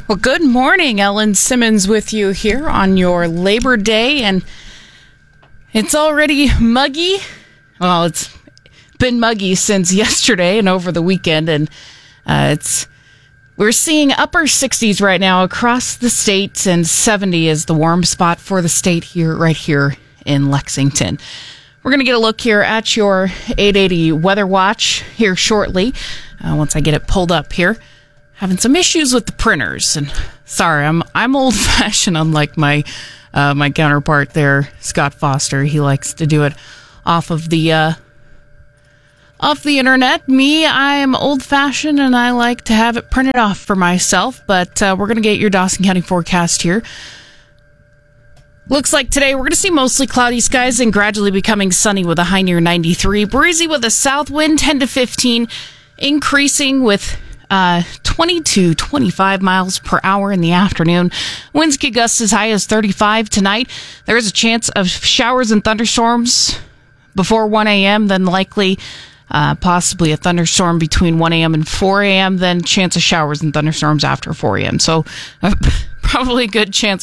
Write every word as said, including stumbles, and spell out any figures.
Well, good morning. Ellen Simmons with you here on your Labor Day, and it's already muggy. Well, it's been muggy since yesterday and over the weekend, and uh, it's we're seeing upper sixties right now across the state, and seventy is the warm spot for the state here, right here in Lexington. We're going to get a look here at your eight eighty Weather Watch here shortly, uh, once I get it pulled up here. Having some issues with the printers, and sorry, I'm I'm old-fashioned, unlike my uh, my counterpart there, Scott Foster. He likes to do it off of the uh, off the internet. Me, I am old-fashioned, and I like to have it printed off for myself. But uh, we're going to get your Dawson County forecast here. Looks like today we're going to see mostly cloudy skies and gradually becoming sunny with a high near ninety-three. Breezy with a south wind ten to fifteen, increasing with uh, twenty to twenty-five miles per hour in the afternoon. Winds could gust as high as thirty-five tonight. There is a chance of showers and thunderstorms before one a.m., then likely uh, possibly a thunderstorm between one a.m. and four a.m., then chance of showers and thunderstorms after four a.m. So uh, probably a good chance